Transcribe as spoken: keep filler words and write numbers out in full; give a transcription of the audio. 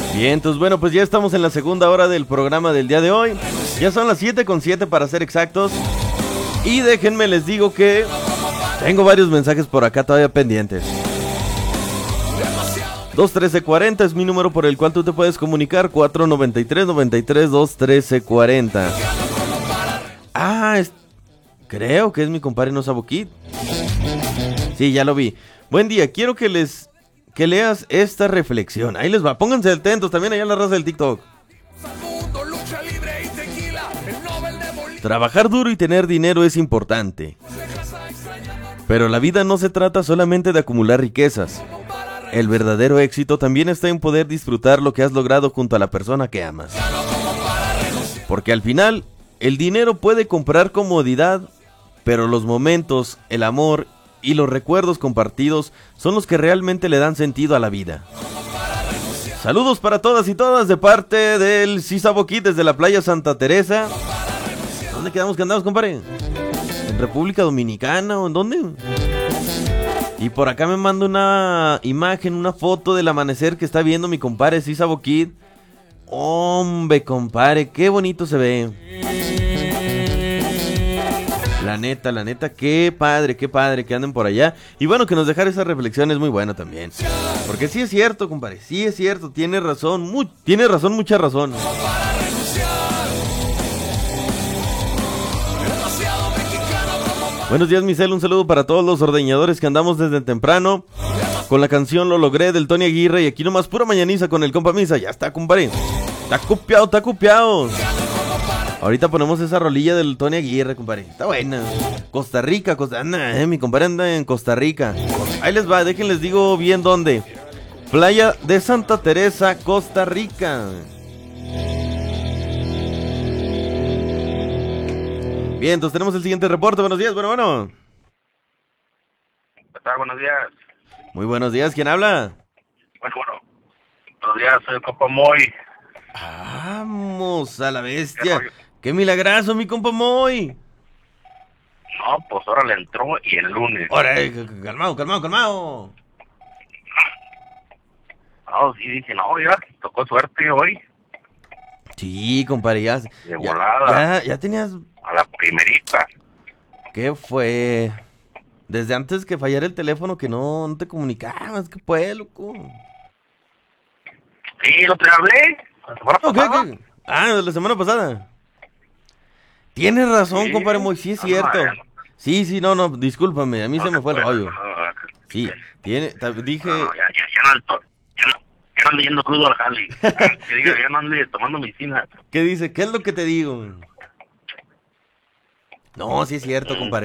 Bien, entonces bueno, pues ya estamos en la segunda hora del programa del día de hoy. Ya son las siete con siete para ser exactos. Y déjenme les digo que tengo varios mensajes por acá todavía pendientes. dos trece cuarenta es mi número por el cual tú te puedes comunicar. cuatro noventa y tres noventa y tres dos trece cuarenta. Ah, es... creo que es mi compadre No Sabo Kid. Sí, ya lo vi. Buen día, quiero que les... que leas esta reflexión. Ahí les va, pónganse atentos también allá en la raza del TikTok. Trabajar duro y tener dinero es importante, pero la vida no se trata solamente de acumular riquezas. El verdadero éxito también está en poder disfrutar lo que has logrado junto a la persona que amas. Porque al final, el dinero puede comprar comodidad, pero los momentos, el amor y los recuerdos compartidos son los que realmente le dan sentido a la vida. Saludos para todas y todas de parte del Sisaboquí desde la playa Santa Teresa. ¿Dónde quedamos que andamos, compadre? ¿En República Dominicana o en dónde? Y por acá me manda una imagen, una foto del amanecer que está viendo mi compadre Sisaboquí. Hombre, compadre, qué bonito se ve. La neta, la neta, qué padre, qué padre que anden por allá. Y bueno, que nos dejar esa reflexión es muy bueno también. Porque sí es cierto, compadre, sí es cierto, tiene razón, mu- tiene razón, mucha razón. Buenos días, Michelle, un saludo para todos los ordeñadores que andamos desde temprano con la canción Lo Logré del Tony Aguirre. Y aquí nomás pura mañaniza con el compa Misa. Ya está, compadre. Está cupiado, está cupiado. Ahorita ponemos esa rolilla del Tony Aguirre, compadre. Está buena. Costa Rica, Costa... Anda, eh, mi compadre anda en Costa Rica. Ahí les va, déjenles digo bien dónde. Playa de Santa Teresa, Costa Rica. Bien, entonces tenemos el siguiente reporte. Buenos días, bueno, bueno. ¿Qué tal? Buenos días. Muy buenos días, ¿quién habla? Bueno, bueno. Buenos días, soy el compa Moy. Vamos a la bestia. Qué milagrazo, mi compa Moy. No, pues ahora le entró y el lunes. Ahora, eh, calmado, calmado, calmado. No, sí, dije, no, ya, tocó suerte hoy. Sí, compadre, ya. De ya, volada. ya, ya tenías. A la primerita. ¿Qué fue? Desde antes que fallara el teléfono que no, no te comunicabas. ¿Qué fue, loco? Sí, lo te hablé. La semana No, ¿qué, pasada. qué? Ah, de la semana pasada. Tienes razón, Sí. compadre Moy, sí es Ah, cierto. no, Sí, sí, no, no, discúlpame, a mí no se me se fue el puede, rollo. no, no, Sí, tiene, ta- dije... No, ya, ya, ya no, to- ya no, ya no ando yendo crudo al jale. Que diga, ya no ando tomando medicina. ¿Qué dice? ¿Qué es lo que te digo? No, sí es cierto, compadre.